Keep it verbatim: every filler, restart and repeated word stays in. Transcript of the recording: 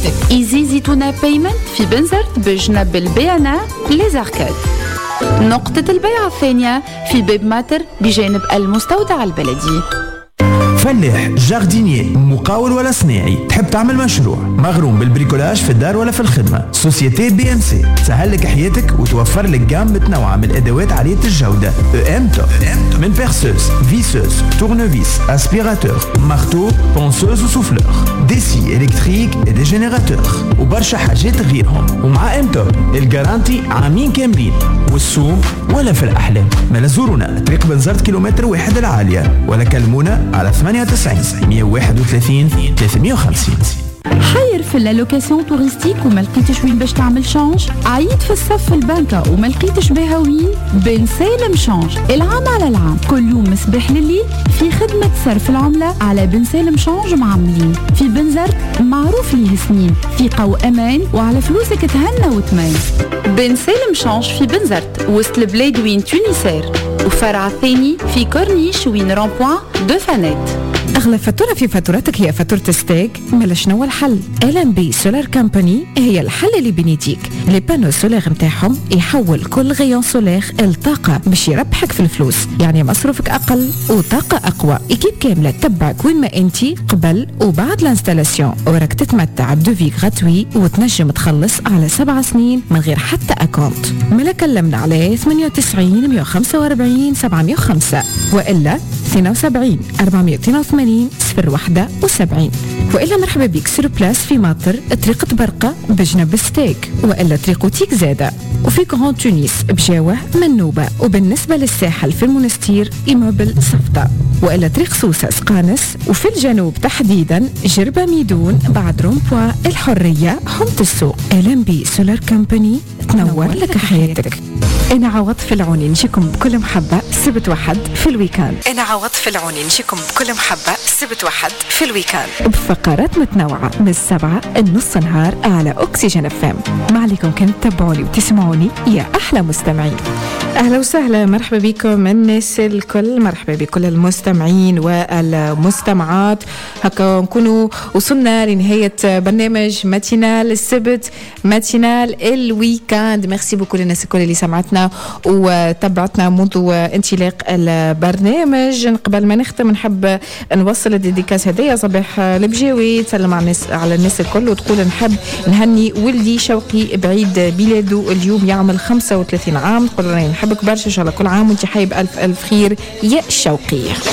حياتك. ايزي زيتونة بايمنت في بنزرت بجنب البيانا ليزاركاد. نقطة البيع الثانية في بيب ماتر بجانب المستودع البلدي. فلاح، جاردينيي، مقاول ولا صناعي، تحب تعمل مشروع مغروم بالبريكولاج في الدار ولا في الخدمة، سوسيتي بي ام سي تسهل لك حياتك وتوفر لك جام متنوعة من الادوات عالية الجودة. ام توب من بيرسوس، فيسوس، تورنفيس، اسبيراتور، مارتو، بونسوز وسوفلور، ديسي الكتريك ودي جينيراتور وبرشا حاجات غيرهم. ومع ام توب الجارانتي عامين كاملين والسوم ولا في الاحلام. ما زورونا طريق بنزرت كيلومتر واحد العالية ولا كلمونا على ثمانية وتسعين مية وواحد وثلاثين ثلاثمية وخمسين. حير في اللوكاسيون توريستيك وما لقيتش وين باش تعمل شانج؟ عيد في الصف في البنكة وما لقيتش بها وين؟ بن سالم شانج العام على العام كل يوم مصباح لليل في خدمة صرف العملة على بن سالم شانج معاملين في بنزرت معروف ليه سنين ثقة وأمان وعلى فلوسك تهنى وتميز. بن سالم شانج في بنزرت وسط البلاد وين تونسير وفرع الثاني في كورنيش وين رامبوان دو فانات. أغلى فاتورة في فاتورتك هي فاتورة ستيك؟ مالا شنو الحل؟ إل إم بي سولار كامباني هي الحل اللي بنيتيك. لي بانو سولار متاعهم يحول كل غيون سولار الطاقة باش يربحك في الفلوس، يعني مصروفك أقل وطاقة أقوى. إكيب كاملة تتبعك وين ما أنتي قبل وبعد الانستالاسيون، وراك تتمتع بدوفي غراتوي وتنجم تخلص على سبع سنين من غير حتى أكونت. مالا كلمنا على ثمانية وتسعين مية وخمسة وأربعين سبعمية وخمسة وإلا اثنين وسبعين أربعمية واثنين وثمانين صفر واحد وسبعين. وإلا مرحبا بك سور بلاس في ماطر طريق برقة بجنب ستيك، وإلا طريق تيك زادة، وفي كرون تونس بجاوة منوبة، وبالنسبة للساحل في المنستير إيموبل صفدة، وإلا طريق سوسة سقانس، وفي الجنوب تحديدا جربة ميدون بعد رومبوا الحرية حمة السوق. إل إم بي سولار كامباني تنور لك حياتك. أنا عوض العوني نجيكم بكل محبة سبت واحد في الويكاند. أنا عوض العوني نجيكم بكل محبة سبت واحد في الويكاند بفقرات متنوعة من السبعة النص نهار على أكسجين اف ام. ما عليكم كنت تتابعوني وتسمعوني يا أحلى مستمعين. أهلا وسهلا، مرحبا بكم الناس الكل، مرحبا بكل المستمعين والمستمعات. هكا نكونوا وصلنا لنهاية برنامج ماتينال السبت، ماتينال الويكاند. ميرسي بكل الناس الكل اللي سمعتنا وتبعتنا منذ انطلاق البرنامج. قبل ما نختم نحب نوصل الديديكاس هدية صباح البجاوي تسلم على الناس على الناس الكل وتقول نحب نهني ولدي شوقي بعيد بلاده اليوم يعمل خمسة وثلاثين عام. تقول راني نحبك برشا، ان شاء الله كل عام وانت حايب الف الف خير يا شوقي.